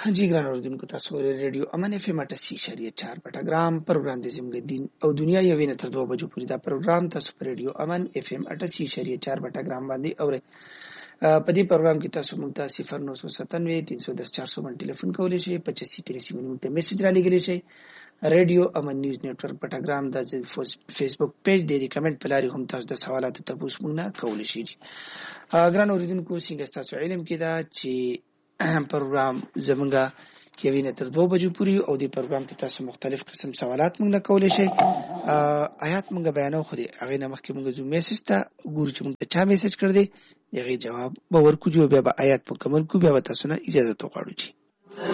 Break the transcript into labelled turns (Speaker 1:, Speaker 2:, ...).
Speaker 1: जी ګران اوریدونکو تاسو ریډیو امن اف ام 88.4 پټګرام پروګرام د زموږ دین او دنیا یوې نه تر 2 بجو پورې دا پروګرام تاسو په ریډیو امن اف ام 88.4 پټګرام باندې اورئ. په دې پروګرام کې تاسو موږ ته 0997 310 400 باندې ټلیفون کولی شئ. 25 منټ ته میسج را لګولی شئ. ریډیو امن نیوز نتورک پټګرام د فیسبوک پیج د کمنټ په لارې هم تاسو د سوالاتو تاسو موږ نه کولی شئ. ګران اوریدونکو څنګه تاسو علم کې دا چې پروګرام زمونږه کوي نه تر 2 بجو پورې او د پروګرام کې تاسو مختلف قسم سوالات موږ نه کولای شئ. آیات موږ بیانو خو دې هغه نه مخکې موږ زو میسج ته ګورو چې موږ چا میسج کړ دې دغه جواب به ورکو جو بیا آیات مکمل کو بیا تاسو نه اجازه تو غواړو.